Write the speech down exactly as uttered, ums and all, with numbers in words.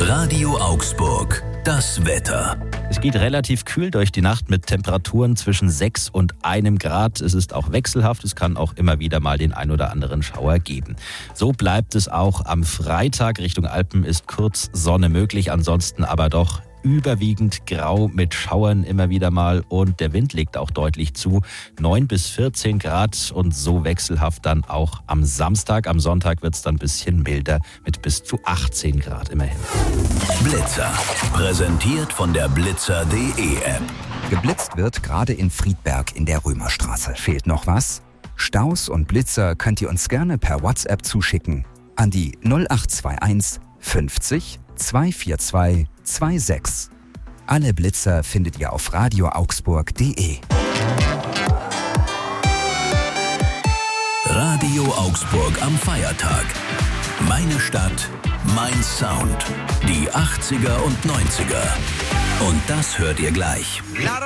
Radio Augsburg, das Wetter. Es geht relativ kühl durch die Nacht mit Temperaturen zwischen sechs und einem Grad. Es ist auch wechselhaft, es kann auch immer wieder mal den ein oder anderen Schauer geben. So bleibt es auch am Freitag. Richtung Alpen ist kurz Sonne möglich, ansonsten aber doch überwiegend grau mit Schauern immer wieder mal und der Wind legt auch deutlich zu. neun bis vierzehn Grad und so wechselhaft dann auch am Samstag. Am Sonntag wird es dann ein bisschen milder mit bis zu achtzehn Grad immerhin. Blitzer, präsentiert von der blitzer punkt de App. Geblitzt wird gerade in Friedberg in der Römerstraße. Fehlt noch was? Staus und Blitzer könnt ihr uns gerne per WhatsApp zuschicken an die null acht zwei eins fünfzig zweihundertvierundzwanzig sechsundzwanzig. Alle Blitzer findet ihr auf radio augsburg punkt de. Radio Augsburg am Feiertag. Meine Stadt, mein Sound. Die achtziger und neunziger. Und das hört ihr gleich.